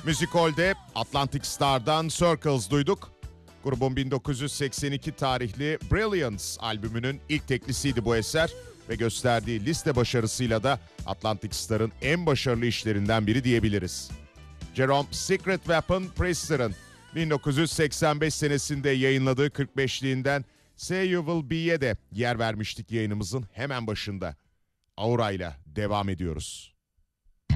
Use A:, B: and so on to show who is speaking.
A: Müzikol'de Atlantic Star'dan Circles duyduk. Grubun 1982 tarihli Brilliance albümünün ilk teklisiydi bu eser ve gösterdiği liste başarısıyla da Atlantic Star'ın en başarılı işlerinden biri diyebiliriz. Jerome Secret Weapon Priester'ın 1985 senesinde yayınladığı 45'liğinden Say You Will Be'ye de yer vermiştik yayınımızın hemen başında. Aura'yla devam ediyoruz.